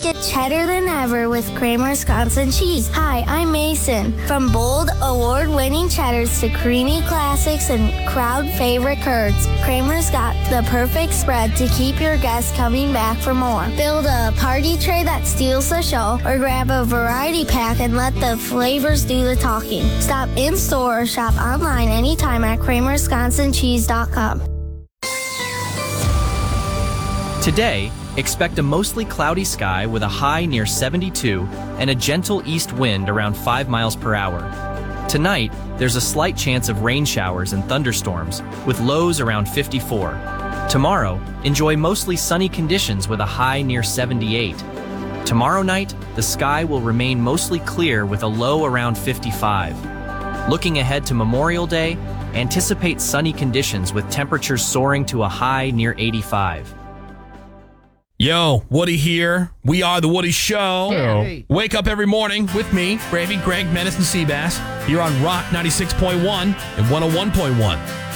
it cheddar than ever with Kramer Wisconsin cheese. Hi, I'm Mason. From bold, award-winning cheddars to creamy classics and crowd favorite curds, Kramer's got the perfect spread to keep your guests coming back for more. Build a party tray that steals the show, or grab a variety pack and let the flavors do the talking. Stop in-store or shop online anytime at KramerWisconsinCheese.com. Today, expect a mostly cloudy sky with a high near 72 and a gentle east wind around 5 miles per hour. Tonight, there's a slight chance of rain showers and thunderstorms with lows around 54. Tomorrow, enjoy mostly sunny conditions with a high near 78. Tomorrow night, the sky will remain mostly clear with a low around 55. Looking ahead to Memorial Day, anticipate sunny conditions with temperatures soaring to a high near 85. Yo, Woody here. We are The Woody Show. Hey. Wake up every morning with me, Gravy, Greg, Menace, and Seabass, here on Rock 96.1 and 101.1.